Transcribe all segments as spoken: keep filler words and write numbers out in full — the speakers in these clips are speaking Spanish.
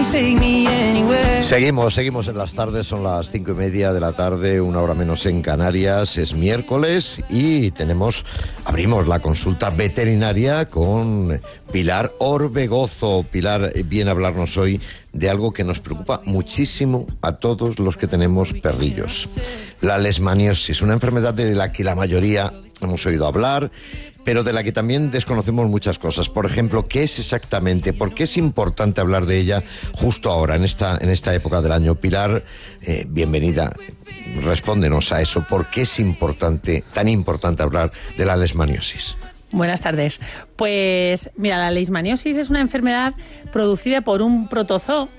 Seguimos, seguimos en las tardes, son las cinco y media de la tarde, una hora menos en Canarias, es miércoles y tenemos, abrimos la consulta veterinaria con Pilar Orbegozo. Pilar viene a hablarnos hoy de algo que nos preocupa muchísimo a todos los que tenemos perrillos. La leishmaniosis, una enfermedad de la que la mayoría hemos oído hablar, pero de la que también desconocemos muchas cosas. Por ejemplo, ¿qué es exactamente? ¿Por qué es importante hablar de ella justo ahora, en esta, en esta época del año? Pilar, eh, bienvenida. Respóndenos a eso. ¿Por qué es importante, tan importante hablar de la leishmaniosis? Buenas tardes. Pues, mira, la leishmaniosis es una enfermedad producida por un protozoo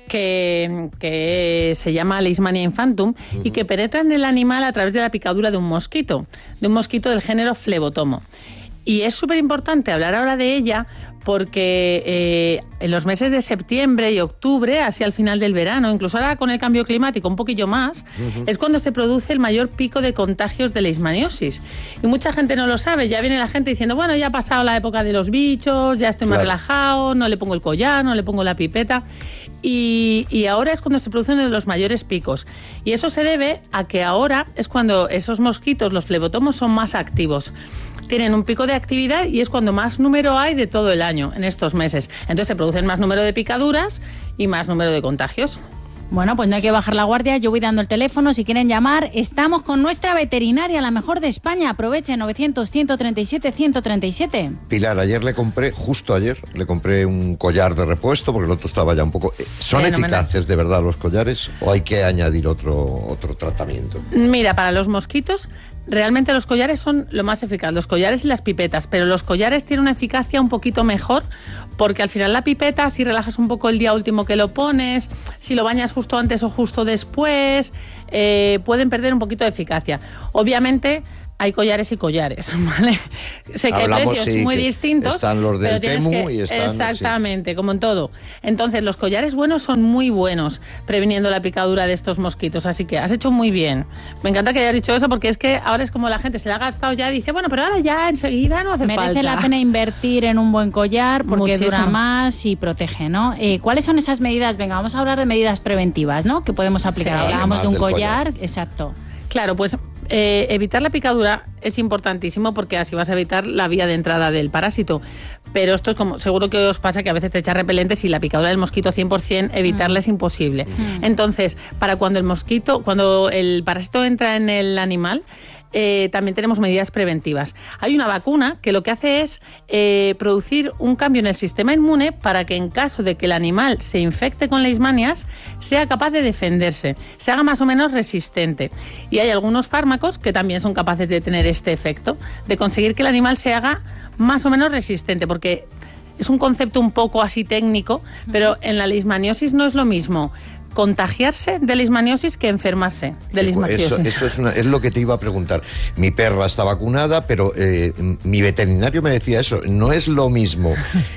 Que, que se llama Leishmania infantum uh-huh. y que penetra en el animal a través de la picadura de un mosquito, de un mosquito del género Flebotomo. Y es súper importante hablar ahora de ella porque eh, en los meses de septiembre y octubre, así al final del verano, incluso ahora con el cambio climático un poquillo más, uh-huh. es cuando se produce el mayor pico de contagios de leishmaniosis. Y mucha gente no lo sabe, ya viene la gente diciendo, bueno, ya ha pasado la época de los bichos, ya estoy más claro. relajado, no le pongo el collar, no le pongo la pipeta. Y, y ahora es cuando se producen uno de los mayores picos. Y eso se debe a que ahora es cuando esos mosquitos, los flebotomos, son más activos. Tienen un pico de actividad y es cuando más número hay de todo el año, en estos meses. Entonces se producen más número de picaduras y más número de contagios. Bueno, pues no hay que bajar la guardia, yo voy dando el teléfono, si quieren llamar, estamos con nuestra veterinaria, la mejor de España, aprovechen, novecientos, ciento treinta y siete, ciento treinta y siete. Pilar, ayer le compré, justo ayer, le compré un collar de repuesto, porque el otro estaba ya un poco... ¿Son sí, eficaces no me... de verdad los collares o hay que añadir otro, otro tratamiento? Mira, para los mosquitos... Realmente los collares son lo más eficaz, los collares y las pipetas, pero los collares tienen una eficacia un poquito mejor porque al final la pipeta, si relajas un poco el día último que lo pones, si lo bañas justo antes o justo después, eh, pueden perder un poquito de eficacia. Obviamente... hay collares y collares, ¿vale? Sé que Hablamos, hay precios sí, muy distintos. Están los del Temu que, y están... Exactamente, sí. Como en todo. Entonces, los collares buenos son muy buenos previniendo la picadura de estos mosquitos. Así que has hecho muy bien. Me encanta que hayas dicho eso porque es que ahora es como la gente se la ha gastado ya y dice, bueno, pero ahora ya enseguida no hace Merece falta. Merece la pena invertir en un buen collar porque Muchísimo. dura más y protege, ¿no? Eh, ¿Cuáles son esas medidas? Venga, vamos a hablar de medidas preventivas, ¿no? Que podemos aplicar. Sí, Hablábamos de un collar, collar, exacto. Claro, pues eh, evitar la picadura es importantísimo porque así vas a evitar la vía de entrada del parásito. Pero esto es como, seguro que os pasa que a veces te echas repelentes y la picadura del mosquito cien por ciento evitarla mm. es imposible. Mm. Entonces, para cuando el mosquito, cuando el parásito entra en el animal, Eh, también tenemos medidas preventivas. Hay una vacuna que lo que hace es eh, producir un cambio en el sistema inmune para que en caso de que el animal se infecte con leishmanias sea capaz de defenderse, se haga más o menos resistente. Y hay algunos fármacos que también son capaces de tener este efecto, de conseguir que el animal se haga más o menos resistente, porque es un concepto un poco así técnico, pero en la leishmaniosis no es lo mismo contagiarse de leishmaniosis que enfermarse de leishmaniosis. Eso, eso es, una, es lo que te iba a preguntar. Mi perra está vacunada, pero eh, mi veterinario me decía eso. No es lo mismo.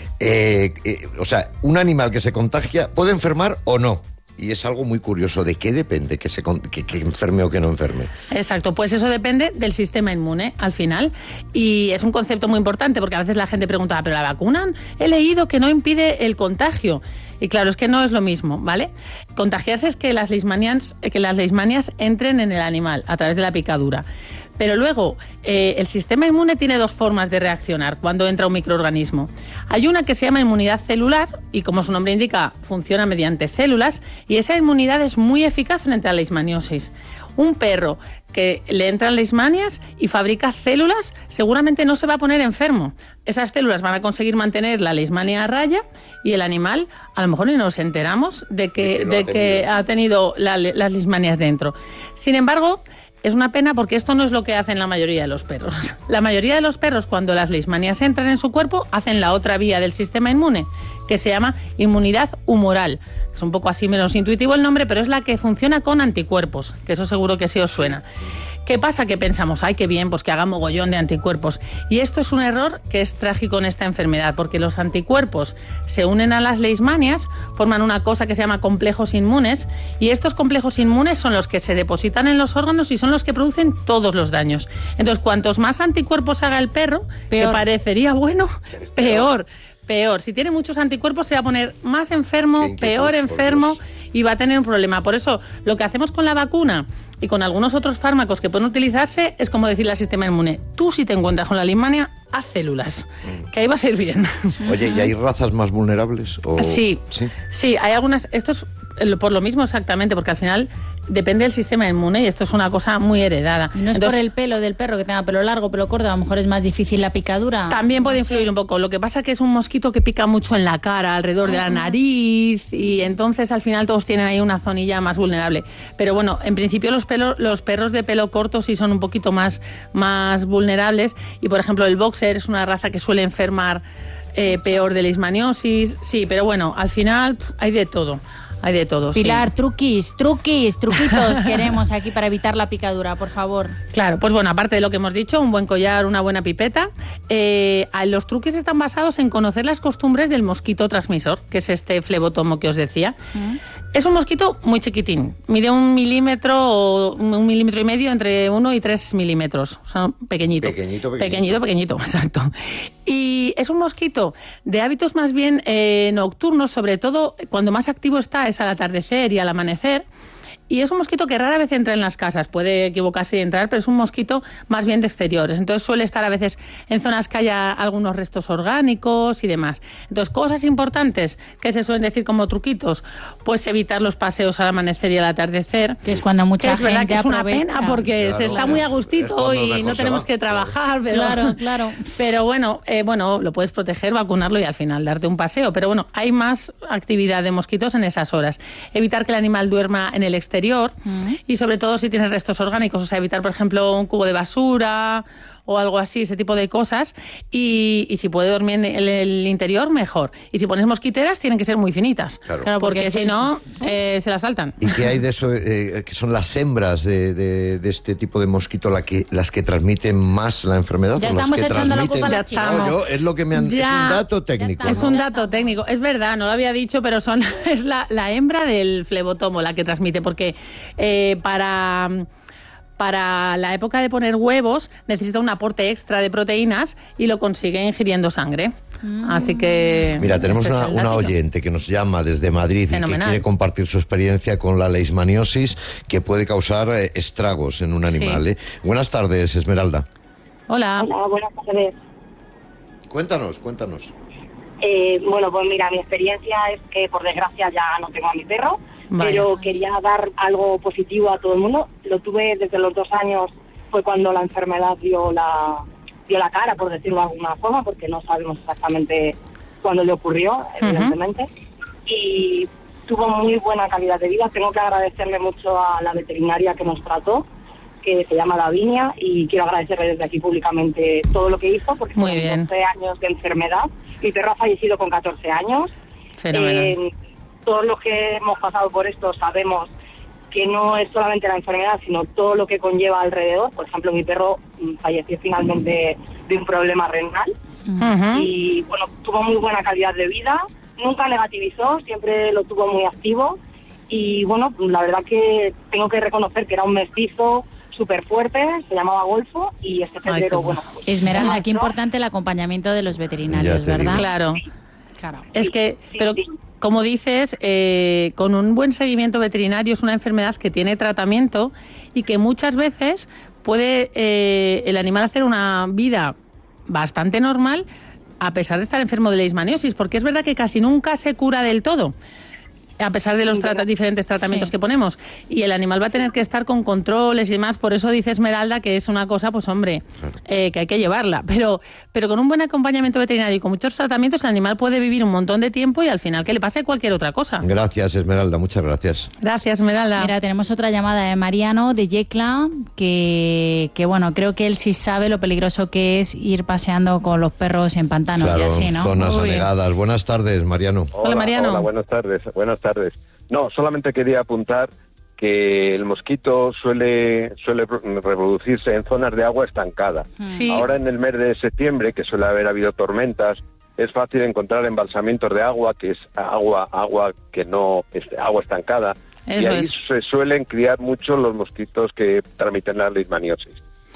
Eh, eh, o sea, un animal que se contagia puede enfermar o no. Y es algo muy curioso. ¿De qué depende que, se, que, que enferme o que no enferme? Exacto, pues eso depende del sistema inmune al final. Y es un concepto muy importante porque a veces la gente pregunta, ¿pero la vacunan? He leído que no impide el contagio. Y claro, es que no es lo mismo, ¿vale? Contagiarse es que las leishmanias, que las leishmanias entren en el animal a través de la picadura. Pero luego, eh, el sistema inmune tiene dos formas de reaccionar cuando entra un microorganismo. Hay una que se llama inmunidad celular y, como su nombre indica, funciona mediante células y esa inmunidad es muy eficaz frente a la leishmaniosis. Un perro que le entran leishmanias y fabrica células seguramente no se va a poner enfermo. Esas células van a conseguir mantener la leishmania a raya y el animal, a lo mejor ni nos enteramos de que, de que, ha, tenido. de que ha tenido la, las leishmanias dentro. Sin embargo, es una pena porque esto no es lo que hacen la mayoría de los perros. La mayoría de los perros, cuando las leishmanias entran en su cuerpo, hacen la otra vía del sistema inmune, que se llama inmunidad humoral. Es un poco así menos intuitivo el nombre, pero es la que funciona con anticuerpos, que eso seguro que sí os suena. ¿Qué pasa? Que pensamos, ay, qué bien, pues que haga mogollón de anticuerpos. Y esto es un error que es trágico en esta enfermedad, porque los anticuerpos se unen a las leishmanias, forman una cosa que se llama complejos inmunes, y estos complejos inmunes son los que se depositan en los órganos y son los que producen todos los daños. Entonces, cuantos más anticuerpos haga el perro, peor. Que parecería bueno, peor. peor. Si tiene muchos anticuerpos se va a poner más enfermo, peor enfermo y va a tener un problema. Por eso, lo que hacemos con la vacuna y con algunos otros fármacos que pueden utilizarse es como decirle al sistema inmune, tú si te encuentras con la leishmania, haz células, que ahí va a ser bien. Oye, ¿y hay razas más vulnerables? O... Sí, sí, sí, hay algunas, esto es por lo mismo exactamente, porque al final depende del sistema inmune y esto es una cosa muy heredada. Y no es Entonces, por el pelo del perro, que tenga pelo largo, pelo corto, a lo mejor es más difícil la picadura. También puede influir un poco. Lo que pasa es que es un mosquito que pica mucho en la cara, alrededor de la nariz, y entonces al final todos tienen ahí una zonilla más vulnerable. Pero bueno, en principio los, pelos, los perros de pelo corto sí son un poquito más, más vulnerables y por ejemplo el boxer es una raza que suele enfermar eh, peor de leishmaniosis. Sí, pero bueno, al final pff, hay de todo. Hay de todo, Pilar, sí. truquis, truquis, truquitos queremos aquí para evitar la picadura, por favor. Claro, pues bueno, aparte de lo que hemos dicho, un buen collar, una buena pipeta, eh, los truquis están basados en conocer las costumbres del mosquito transmisor, que es este flebotomo que os decía. ¿Mm? Es un mosquito muy chiquitín, mide un milímetro o un milímetro y medio, entre uno y tres milímetros, o sea, pequeñito. Pequeñito, pequeñito. Pequeñito, pequeñito, exacto. Y es un mosquito de hábitos más bien eh, nocturnos, sobre todo cuando más activo está es al atardecer y al amanecer. Y es un mosquito que rara vez entra en las casas, puede equivocarse y entrar, pero es un mosquito más bien de exteriores. Entonces suele estar a veces en zonas que haya algunos restos orgánicos y demás. Entonces, cosas importantes que se suelen decir como truquitos, pues evitar los paseos al amanecer y al atardecer. Que es cuando mucha que es gente verdad que es una aprovecha. Pena porque claro, se está claro. muy a gustito y no tenemos que trabajar. Pero, claro, claro. Pero bueno, eh, bueno, lo puedes proteger, vacunarlo y al final darte un paseo. Pero bueno, hay más actividad de mosquitos en esas horas. Evitar que el animal duerma en el exterior. Mm. Y sobre todo si tienes restos orgánicos, o sea, evitar, por ejemplo, un cubo de basura o algo así, ese tipo de cosas. Y, y si puede dormir en el, el interior, mejor. Y si pones mosquiteras, tienen que ser muy finitas. Claro, claro porque, porque si no, eh, se las saltan. ¿Y qué hay de eso, eh, que son las hembras de, de, de este tipo de mosquito la que, las que transmiten más la enfermedad? Ya o estamos las que echando la culpa a la chica. No, yo, es lo que me han... Ya, es un dato técnico. Es ¿no? un dato técnico. Es verdad, no lo había dicho, pero son es la, la hembra del flebotomo la que transmite, porque eh, para... Para la época de poner huevos necesita un aporte extra de proteínas y lo consigue ingiriendo sangre. Mm. Así que... Mira, tenemos una, una oyente que nos llama desde Madrid Fenomenal. Y que quiere compartir su experiencia con la leishmaniosis que puede causar eh, estragos en un animal. Sí. ¿eh? Buenas tardes, Esmeralda. Hola. Hola, buenas tardes. Cuéntanos, cuéntanos. Eh, bueno, pues mira, mi experiencia es que por desgracia ya no tengo a mi perro. Vaya. Pero quería dar algo positivo a todo el mundo. Lo tuve desde los dos años, fue cuando la enfermedad dio la dio la cara, por decirlo de alguna forma, porque no sabemos exactamente cuándo le ocurrió, evidentemente. Uh-huh. Y tuvo muy buena calidad de vida. Tengo que agradecerle mucho a la veterinaria que nos trató, que se llama Lavinia, y quiero agradecerle desde aquí públicamente todo lo que hizo, porque muy fueron bien. doce años de enfermedad. Mi perro ha fallecido con catorce años. Fenomenal. Eh, todos los que hemos pasado por esto sabemos que no es solamente la enfermedad, sino todo lo que conlleva alrededor. Por ejemplo, mi perro falleció finalmente de un problema renal. Uh-huh. Y bueno, tuvo muy buena calidad de vida, nunca negativizó, siempre lo tuvo muy activo. Y bueno, la verdad que tengo que reconocer que era un mestizo súper fuerte, se llamaba Golfo, y este febrero, Ay, bueno... Pues, Esmeralda, qué importante el acompañamiento de los veterinarios, ¿verdad? Digo. Claro. Sí. Claro. Es que, sí, pero sí. Como dices, eh, con un buen seguimiento veterinario es una enfermedad que tiene tratamiento y que muchas veces puede eh, el animal hacer una vida bastante normal a pesar de estar enfermo de leishmaniosis, porque es verdad que casi nunca se cura del todo, a pesar de los trata- diferentes tratamientos sí. que ponemos. Y el animal va a tener que estar con controles y demás. Por eso dice Esmeralda que es una cosa, pues hombre, claro. eh, que hay que llevarla. Pero, pero con un buen acompañamiento veterinario y con muchos tratamientos, el animal puede vivir un montón de tiempo y al final que le pase cualquier otra cosa. Gracias, Esmeralda. Muchas gracias. Gracias, Esmeralda. Mira, tenemos otra llamada de Mariano, de Yecla, que, que bueno, creo que él sí sabe lo peligroso que es ir paseando con los perros en pantanos claro, y así, ¿no? zonas Uy. anegadas. Buenas tardes, Mariano. Hola, hola Mariano. Hola, buenas tardes. Buenas tardes. No, solamente quería apuntar que el mosquito suele suele reproducirse en zonas de agua estancada. Sí. Ahora en el mes de septiembre, que suele haber habido tormentas, es fácil encontrar embalsamientos de agua, que es agua agua que no es agua estancada. Eso y ahí es. se suelen criar mucho los mosquitos que transmiten la leishmaniosis.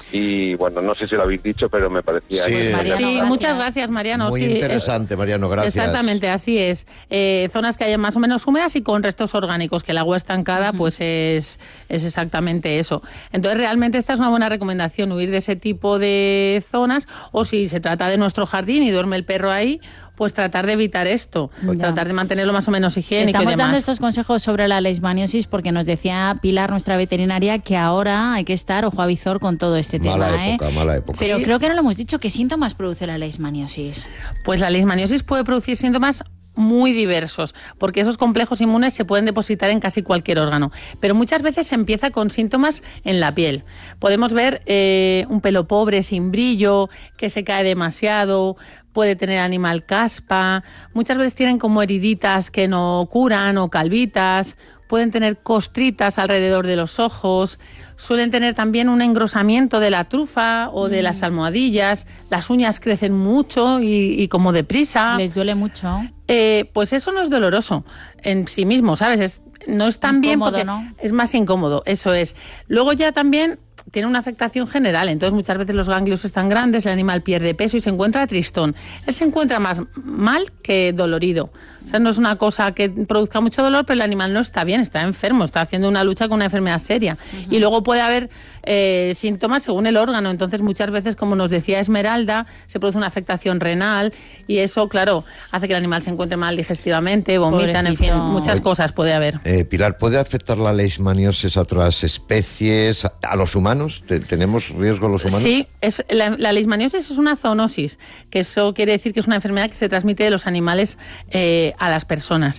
Y bueno, no sé si lo habéis dicho, pero me parecía... Sí, que... Mariano, sí gracias. Muchas gracias, Mariano. Muy sí, interesante, es, Mariano, gracias. Exactamente, así es. Eh, zonas que hayan más o menos húmedas y con restos orgánicos, que el agua estancada uh-huh. pues es, es exactamente eso. Entonces, realmente esta es una buena recomendación, huir de ese tipo de zonas, o si se trata de nuestro jardín y duerme el perro ahí, pues tratar de evitar esto, ya. tratar de mantenerlo más o menos higiénico. Estamos y demás. dando estos consejos sobre la leishmaniosis porque nos decía Pilar, nuestra veterinaria, que ahora hay que estar ojo a visor con todo este mala tema. Época, ¿eh? Mala época. Pero sí. creo que no lo hemos dicho. ¿Qué síntomas produce la leishmaniosis? Pues la leishmaniosis puede producir síntomas muy diversos, porque esos complejos inmunes se pueden depositar en casi cualquier órgano, pero muchas veces se empieza con síntomas en la piel. Podemos ver eh, un pelo pobre, sin brillo, que se cae demasiado, puede tener animal caspa, muchas veces tienen como heriditas que no curan o calvitas, pueden tener costritas alrededor de los ojos, suelen tener también un engrosamiento de la trufa o de mm. las almohadillas, las uñas crecen mucho y, y como deprisa. ¿Les duele mucho? Eh, pues eso no es doloroso en sí mismo, ¿sabes? Es, no es tan incómodo, bien porque ¿no? es más incómodo, eso es. Luego ya también tiene una afectación general, entonces muchas veces los ganglios están grandes, el animal pierde peso y se encuentra tristón. Él se encuentra más mal que dolorido. O sea, no es una cosa que produzca mucho dolor, pero el animal no está bien, está enfermo, está haciendo una lucha con una enfermedad seria. Uh-huh. Y luego puede haber eh, síntomas según el órgano. Entonces, muchas veces, como nos decía Esmeralda, se produce una afectación renal y eso, claro, hace que el animal se encuentre mal digestivamente, vomitan, Pobrecito. En fin, muchas cosas puede haber. Eh, Pilar, ¿puede afectar la leishmaniosis a otras especies, a los humanos? ¿Tenemos riesgo los humanos? Sí, es, la, la leishmaniosis es una zoonosis, que eso quiere decir que es una enfermedad que se transmite de los animales eh, a las personas.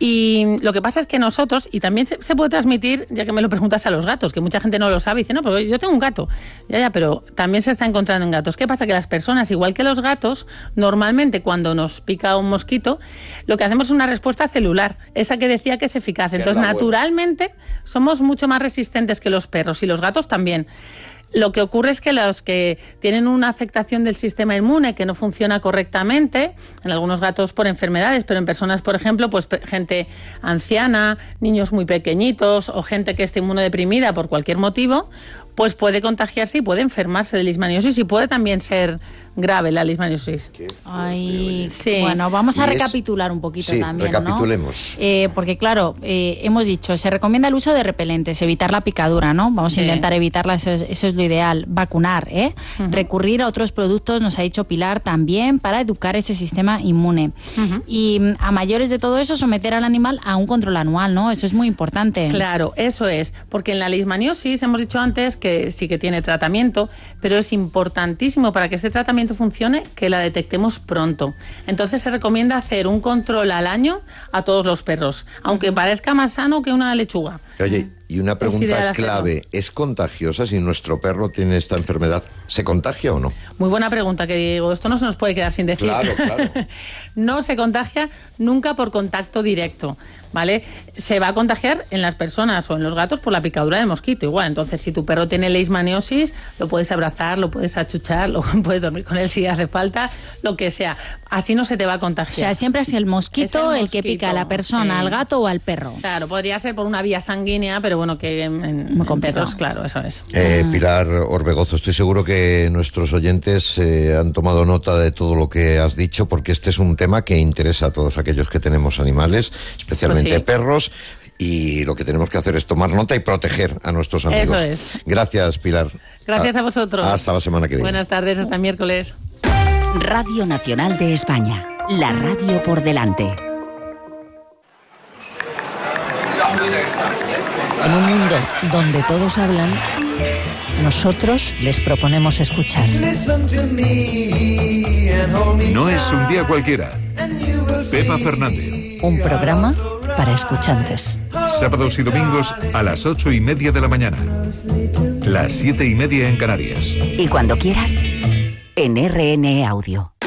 Y lo que pasa es que nosotros, y también se, se puede transmitir, ya que me lo preguntas, a los gatos, que mucha gente no lo sabe y dice, no, pero yo tengo un gato. Ya, ya, pero también se está encontrando en gatos. ¿Qué pasa? Que las personas, igual que los gatos, normalmente cuando nos pica un mosquito, lo que hacemos es una respuesta celular, esa que decía que es eficaz. Entonces, naturalmente, somos mucho más resistentes que los perros y los gatos también. Lo que ocurre es que los que tienen una afectación del sistema inmune que no funciona correctamente, en algunos gatos por enfermedades, pero en personas, por ejemplo, pues gente anciana, niños muy pequeñitos o gente que esté inmunodeprimida por cualquier motivo, pues puede contagiarse y puede enfermarse de leishmaniosis y puede también ser grave la leishmaniosis. Ay, sí. Bueno, vamos a es... recapitular un poquito sí, también, recapitulemos. ¿no? Eh, porque claro, eh, hemos dicho, se recomienda el uso de repelentes, evitar la picadura, ¿no? Vamos sí. a intentar evitarla, eso es, eso es lo ideal. Vacunar, ¿eh? Uh-huh. Recurrir a otros productos, nos ha dicho Pilar, también para educar ese sistema inmune. Uh-huh. Y a mayores de todo eso, someter al animal a un control anual, ¿no? Eso es muy importante. Claro, eso es. Porque en la leishmaniosis hemos dicho antes que que sí que tiene tratamiento, pero es importantísimo para que este tratamiento funcione que la detectemos pronto. Entonces se recomienda hacer un control al año a todos los perros, aunque parezca más sano que una lechuga. Oye, y una pregunta clave, ¿es contagiosa si nuestro perro tiene esta enfermedad? ¿Se contagia o no? Muy buena pregunta, que digo, esto no se nos puede quedar sin decir. Claro, claro. No se contagia nunca por contacto directo, ¿vale? Se va a contagiar en las personas o en los gatos por la picadura del mosquito, igual. Entonces, si tu perro tiene leishmaniosis, lo puedes abrazar, lo puedes achuchar, lo puedes dormir con él si hace falta, lo que sea. Así no se te va a contagiar. O sea, siempre es el mosquito, es el, mosquito, el que pica a la persona, sí. al gato o al perro. Claro, podría ser por una vía sanguínea, pero bueno, que en, en, en perros, claro, eso es. Eh, Pilar Orbegozo, estoy seguro que nuestros oyentes eh, han tomado nota de todo lo que has dicho, porque este es un tema que interesa a todos aquellos que tenemos animales, especialmente pues sí. perros, y lo que tenemos que hacer es tomar nota y proteger a nuestros amigos. Eso es. Gracias, Pilar. Gracias a, a vosotros. Hasta la semana que viene. Buenas tardes, hasta miércoles. Radio Nacional de España, la radio por delante. En un mundo donde todos hablan, nosotros les proponemos escuchar. No es un día cualquiera. Pepa Fernández. Un programa para escuchantes. Sábados y domingos a las ocho y media de la mañana. Las siete y media en Canarias. Y cuando quieras, en R N E Audio.